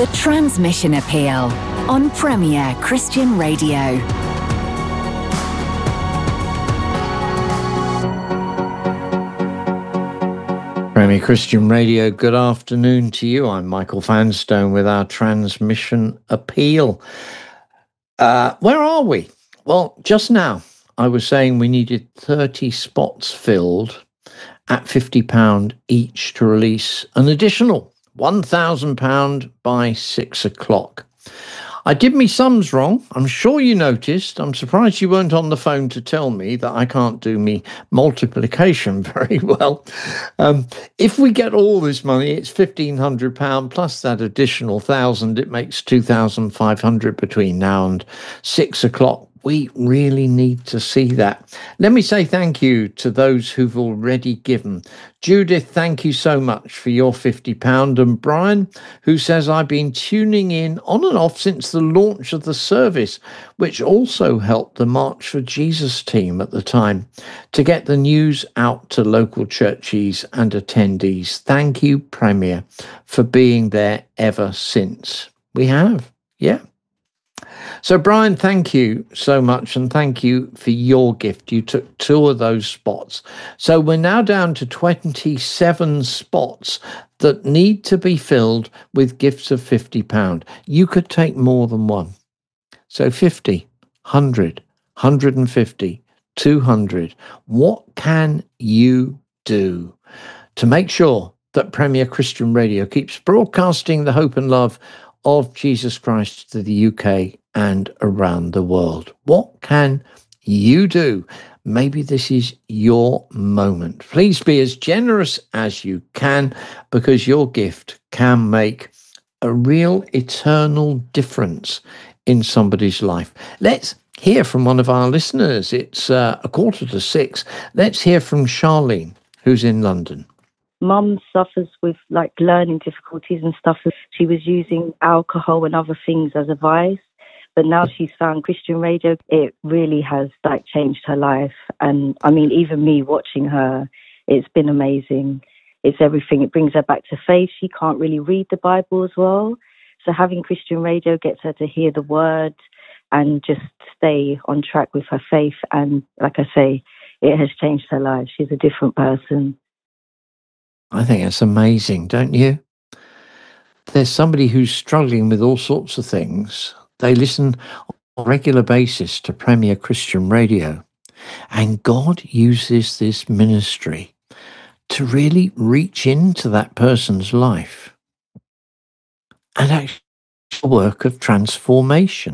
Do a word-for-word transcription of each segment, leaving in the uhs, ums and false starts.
The Transmission Appeal on Premier Christian Radio. Premier Christian Radio, good afternoon to you. I'm Michael Vanstone with our Transmission Appeal. Uh, where are we? Well, just now I was saying we needed thirty spots filled at fifty pounds each to release an additional one thousand pounds by six o'clock. I did me sums wrong. I'm sure you noticed. I'm surprised you weren't on the phone to tell me that I can't do me multiplication very well. Um, if we get all this money, it's fifteen hundred pounds plus that additional thousand. It makes two thousand five hundred between now and six o'clock. We really need to see that. Let me say thank you to those who've already given. Judith, thank you so much for your fifty pounds. And Brian, who says, I've been tuning in on and off since the launch of the service, which also helped the March for Jesus team at the time to get the news out to local churches and attendees. Thank you, Premier, for being there ever since. We have, yeah. So, Brian, thank you so much, and thank you for your gift. You took two of those spots. So we're now down to twenty-seven spots that need to be filled with gifts of fifty pounds. You could take more than one. So fifty, one hundred, one hundred fifty, two hundred. What can you do to make sure that Premier Christian Radio keeps broadcasting the hope and love of Jesus Christ to the U K and around the world? What can you do? Maybe this is your moment. Please be as generous as you can, because your gift can make a real eternal difference in somebody's life. Let's hear from one of our listeners. It's uh, a quarter to six. Let's hear from Charlene, who's in London. Mum suffers with like learning difficulties and stuff. She was using alcohol and other things as a vice, but now she's found Christian Radio. It really has like changed her life. And I mean, even me watching her, it's been amazing. It's everything. It brings her back to faith. She can't really read the Bible as well. So having Christian Radio gets her to hear the word and just stay on track with her faith. And like I say, it has changed her life. She's a different person. I think it's amazing, don't you? There's somebody who's struggling with all sorts of things. They listen on a regular basis to Premier Christian Radio, and God uses this ministry to really reach into that person's life and actually a work of transformation.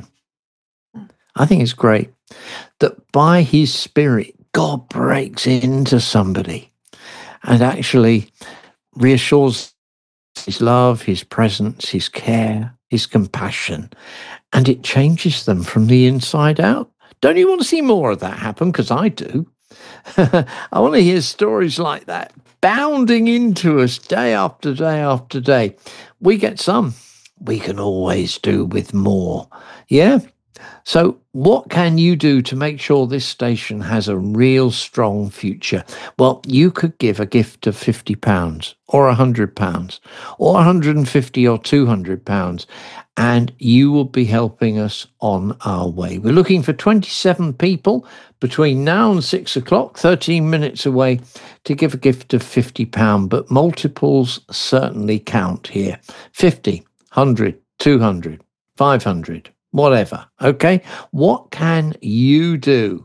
I think it's great that by his Spirit, God breaks into somebody and actually reassures his love, his presence, his care, his compassion, and it changes them from the inside out. Don't you want to see more of that happen? Because I do. I want to hear stories like that bounding into us day after day after day. We get some. We can always do with more. Yeah? So what can you do to make sure this station has a real strong future? Well, you could give a gift of fifty pounds or one hundred pounds or one hundred fifty or two hundred pounds, and you will be helping us on our way. We're looking for twenty-seven people between now and six o'clock, thirteen minutes away, to give a gift of fifty pounds, but multiples certainly count here. fifty, one hundred, two hundred, five hundred. Whatever, okay? What can you do?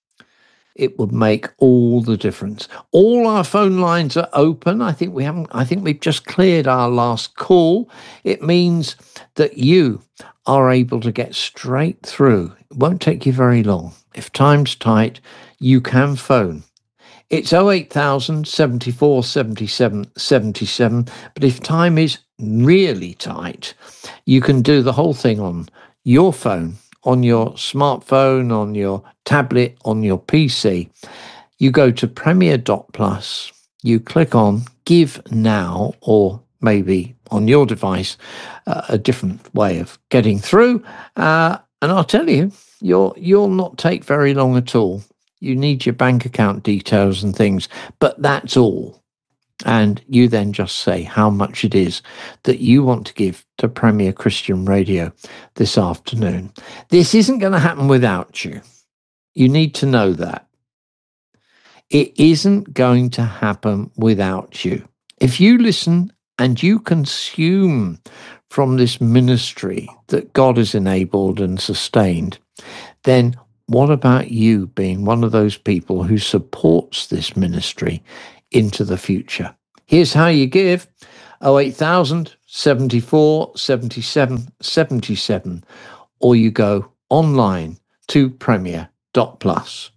It would make all the difference. All our phone lines are open. I think we haven't, I think we've just cleared our last call. It means that you are able to get straight through. It won't take you very long. If time's tight, you can phone. It's oh eight thousand, seventy-four, seventy-seven, seventy-seven. But if time is really tight, you can do the whole thing on your phone, on your smartphone, on your tablet, on your P C. You go to premier dot plus, you click on Give Now, or maybe on your device, uh, a different way of getting through. Uh, and I'll tell you, you'll, you'll not take very long at all. You need your bank account details and things, but that's all. And you then just say how much it is that you want to give to Premier Christian Radio this afternoon. This isn't going to happen without you. You need to know that. It isn't going to happen without you. If you listen and you consume from this ministry that God has enabled and sustained, then what about you being one of those people who supports this ministry into the future? Here's how you give: oh eight thousand, seventy-four, seventy-seven, seventy-seven, or you go online to premier dot plus.